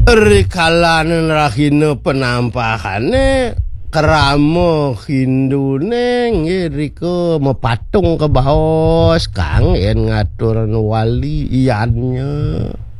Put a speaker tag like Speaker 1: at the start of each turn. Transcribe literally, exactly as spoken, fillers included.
Speaker 1: Rikalan rahina penampakane keramo hindune ngiriko mepatung ke baos kang yen ngatur wali iannya.